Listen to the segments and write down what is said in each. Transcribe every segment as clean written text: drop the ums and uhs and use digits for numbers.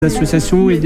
associations et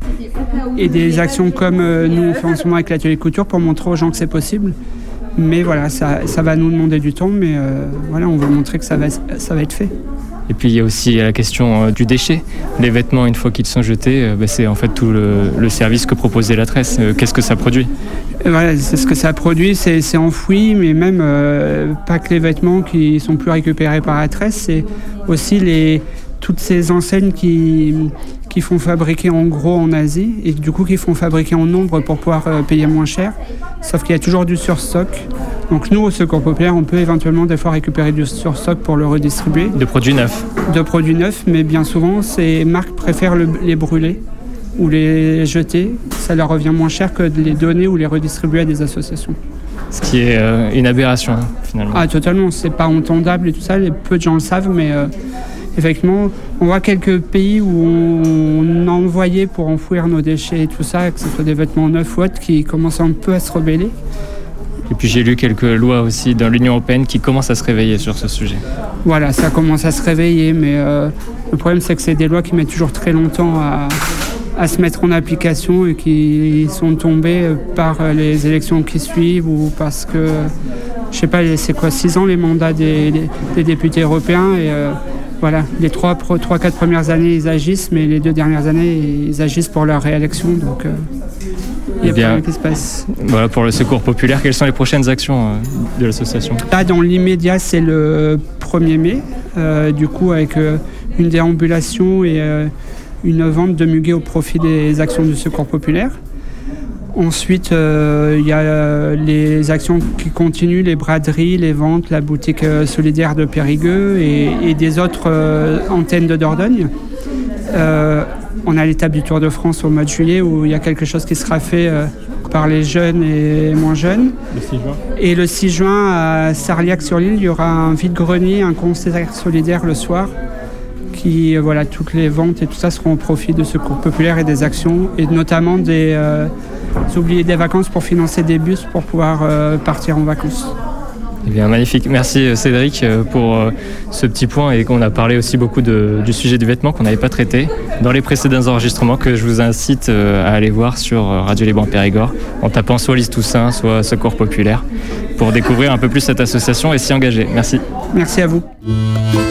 des actions comme nous on fait en ce moment avec l'atelier couture pour montrer aux gens que c'est possible. Mais voilà, ça va nous demander du temps, mais voilà, on veut montrer que ça va être fait. Et puis il y a aussi la question du déchet. Les vêtements, une fois qu'ils sont jetés, c'est en fait tout le service que proposait la tresse. Qu'est-ce que ça produit ? Voilà, c'est ce que ça produit, c'est enfoui, mais même pas que les vêtements qui sont plus récupérés par la tresse, c'est aussi toutes ces enseignes qui font fabriquer en gros en Asie et du coup qui font fabriquer en nombre pour pouvoir payer moins cher. Sauf qu'il y a toujours du surstock. Donc nous, au Secours Populaire, on peut éventuellement des fois récupérer du surstock pour le redistribuer. De produits neufs. De produits neufs, mais bien souvent, ces marques préfèrent les brûler ou les jeter. Ça leur revient moins cher que de les donner ou les redistribuer à des associations. Ce qui est une aberration, finalement. Ah, totalement. C'est pas entendable et tout ça. Peu de gens le savent, mais effectivement, on voit quelques pays où on a envoyé pour enfouir nos déchets et tout ça, que ce soit des vêtements neufs ou autres, qui commencent un peu à se rebeller. Et puis j'ai lu quelques lois aussi dans l'Union européenne qui commencent à se réveiller sur ce sujet. Voilà, ça commence à se réveiller, mais le problème c'est que c'est des lois qui mettent toujours très longtemps à se mettre en application et qui sont tombées par les élections qui suivent ou parce que, je sais pas, c'est quoi, 6 ans les mandats des députés européens et voilà, les 3-4 premières années ils agissent, mais les 2 dernières années ils agissent pour leur réélection, donc il y a rien qui se passe. Voilà pour le Secours Populaire, quelles sont les prochaines actions de l'association ? Là, dans l'immédiat, c'est le 1er mai, du coup avec une déambulation et une vente de muguet au profit des actions du Secours Populaire. Ensuite, il y a les actions qui continuent, les braderies, les ventes, la boutique solidaire de Périgueux et des autres antennes de Dordogne. On a l'étape du Tour de France au mois de juillet où il y a quelque chose qui sera fait par les jeunes et moins jeunes. Le 6 juin. Et le 6 juin, à Sarliac-sur-l'Île, il y aura un vide-grenier, un concert solidaire le soir. Voilà, toutes les ventes et tout ça seront au profit de Secours Populaire et des actions, et notamment des oubliés des vacances pour financer des bus pour pouvoir partir en vacances. Eh bien, magnifique. Merci Cédric pour ce petit point et qu'on a parlé aussi beaucoup du sujet du vêtement qu'on n'avait pas traité dans les précédents enregistrements que je vous incite à aller voir sur Radio Libre en Périgord en tapant soit Lise Toussaint, soit Secours Populaire pour découvrir un peu plus cette association et s'y engager. Merci. Merci à vous.